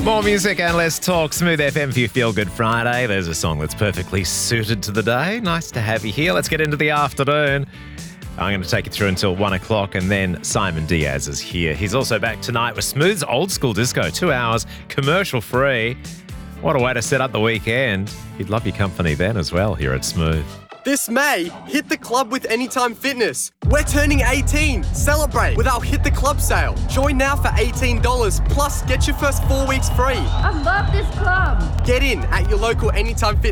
More music and less talk. Smooth FM for your Feel Good Friday. There's a song that's perfectly suited to the day. Nice to have you here. Let's get into the afternoon. I'm going to take you through until 1 o'clock, and then Simon Diaz is here. He's also back tonight with Smooth's Old School Disco. 2 hours, commercial free. What a way to set up the weekend. He'd love your company then as well here at Smooth. This May, hit the club with Anytime Fitness. We're turning 18. Celebrate with our Hit the Club sale. Join now for $18, plus get your first 4 weeks free. I love this club. Get in at your local Anytime Fitness.